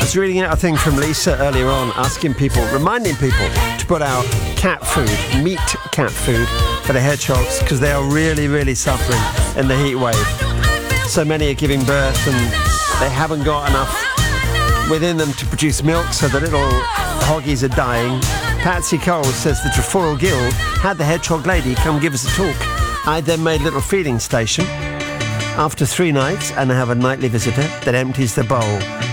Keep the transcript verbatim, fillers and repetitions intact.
was reading out a thing from Lisa earlier on, asking people, reminding people to put out cat food, meat cat food for the hedgehogs, because they are really, really suffering in the heat wave. So many are giving birth and they haven't got enough within them to produce milk, so the little hoggies are dying. Patsy Cole says the Trefoil Guild had the hedgehog lady come give us a talk. I then made a little feeding station after three nights, and I have a nightly visitor that empties the bowl.